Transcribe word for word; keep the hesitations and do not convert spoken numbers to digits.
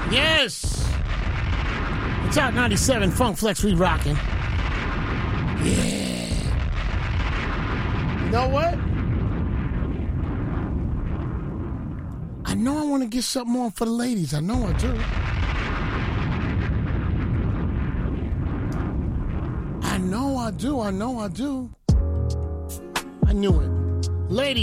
Yes. It's out ninety-seven. Funk Flex, we rocking. Yeah. You know what? I know I want to get something on for the ladies. I know I do. I know I do. I know I do. I knew it. Ladies.